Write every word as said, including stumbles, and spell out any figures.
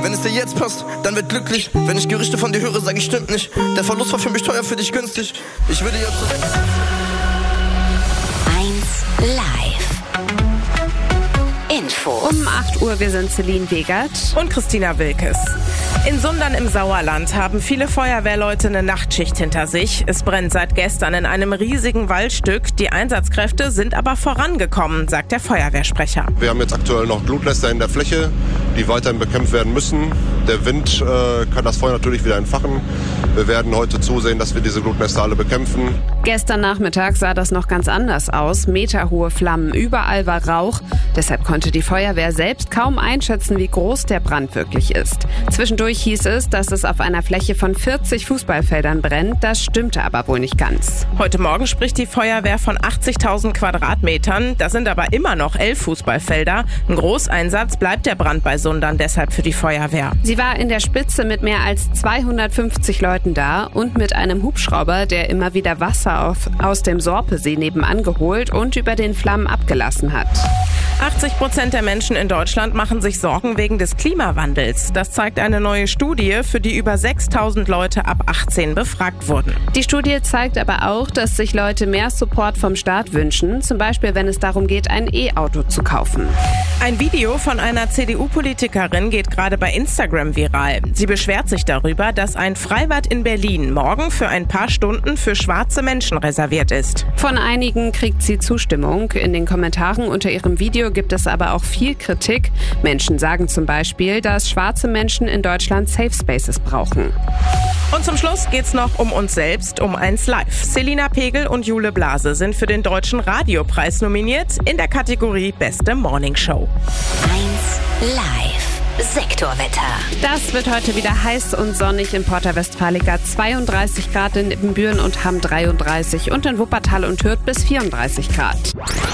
Wenn es dir jetzt passt, dann wird glücklich. Wenn ich Gerüchte von dir höre, sag ich stimmt nicht. Der Verlust war für mich teuer, für dich günstig. Ich würde jetzt eins live. Info. Um acht Uhr, wir sind Celine Wegert und Christina Wilkes. In Sundern im Sauerland haben viele Feuerwehrleute eine Nachtschicht hinter sich. Es brennt seit gestern in einem riesigen Waldstück. Die Einsatzkräfte sind aber vorangekommen, sagt der Feuerwehrsprecher. Wir haben jetzt aktuell noch Glutnester in der Fläche, die weiterhin bekämpft werden müssen. Der Wind äh, kann das Feuer natürlich wieder entfachen. Wir werden heute zusehen, dass wir diese Glutnester alle bekämpfen. Gestern Nachmittag sah das noch ganz anders aus. Meterhohe Flammen, überall war Rauch. Deshalb konnte die Feuerwehr selbst kaum einschätzen, wie groß der Brand wirklich ist. Zwischendurch hieß es, dass es auf einer Fläche von vierzig Fußballfeldern brennt. Das stimmte aber wohl nicht ganz. Heute Morgen spricht die Feuerwehr von achtzigtausend Quadratmetern. Das sind aber immer noch elf Fußballfelder. Ein Großeinsatz bleibt der Brand bei Sundern deshalb für die Feuerwehr. Sie war in der Spitze mit mehr als zweihundertfünfzig Leuten da und mit einem Hubschrauber, der immer wieder Wasser auf, aus dem Sorpesee nebenan geholt und über den Flammen abgelassen hat. achtzig Prozent der Menschen in Deutschland machen sich Sorgen wegen des Klimawandels. Das zeigt eine neue Studie, für die über sechstausend Leute ab achtzehn befragt wurden. Die Studie zeigt aber auch, dass sich Leute mehr Support vom Staat wünschen, zum Beispiel wenn es darum geht, ein E-Auto zu kaufen. Ein Video von einer C D U-Politikerin geht gerade bei Instagram viral. Sie beschwert sich darüber, dass ein Freibad in Berlin morgen für ein paar Stunden für schwarze Menschen reserviert ist. Von einigen kriegt sie Zustimmung. In den Kommentaren unter ihrem Video gibt es aber auch viel Kritik. Menschen sagen zum Beispiel, dass schwarze Menschen in Deutschland Safe Spaces brauchen. Und zum Schluss geht's noch um uns selbst, um eins live. Selina Pegel und Jule Blase sind für den Deutschen Radiopreis nominiert in der Kategorie Beste Morningshow. eins live. Sektorwetter. Das wird heute wieder heiß und sonnig. In Porta Westfalica zweiunddreißig Grad, in Ibbenbüren und Hamm dreiunddreißig und in Wuppertal und Hürth bis vierunddreißig Grad.